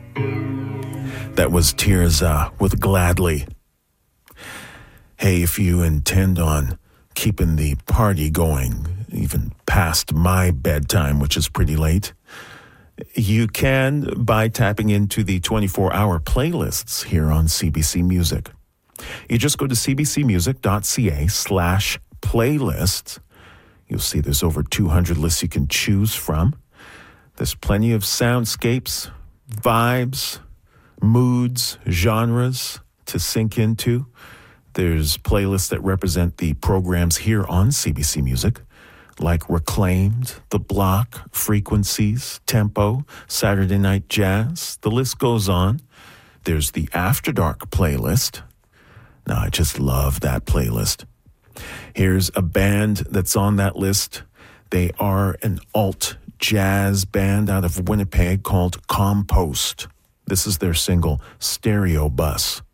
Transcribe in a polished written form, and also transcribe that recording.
That was Tirza with Gladly. Hey, if you intend on keeping the party going, even past my bedtime, which is pretty late, you can by tapping into the 24-hour playlists here on CBC Music. You just go to cbcmusic.ca/playlists. You'll see there's over 200 lists you can choose from. There's plenty of soundscapes, vibes, moods, genres to sink into. There's playlists that represent the programs here on CBC Music, like Reclaimed, The Block, Frequencies, Tempo, Saturday Night Jazz. The list goes on. There's the After Dark playlist. Now, I just love that playlist. Here's a band that's on that list. They are an alt jazz band out of Winnipeg called Compost. This is their single, Stereo Bus.